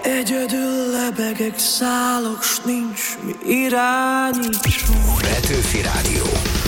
Egyedül lebegek, szállok, s nincs mi irányítson. Petőfi Rádió.